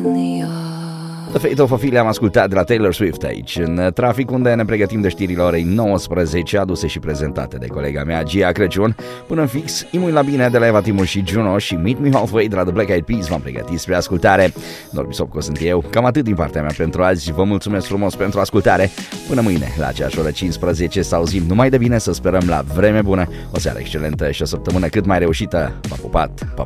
The Fate of Ophelia am ascultat de la Taylor Swift aici, în trafic, unde ne pregătim de știrile orei 19, aduse și prezentate de colega mea Gia Crăciun. Până în fix, Imui la bine de la Eva Timu și Juno și Meet Me Halfway de la The Black Eyed Peas v-am pregătit spre ascultare. Norbi Sopco sunt eu, cam atât din partea mea pentru azi, vă mulțumesc frumos pentru ascultare. Până mâine, la aceeași oră 15, să auzim numai de bine, să sperăm la vreme bună, o seară excelentă și o săptămână cât mai reușită. V-am pupat, pa, pa!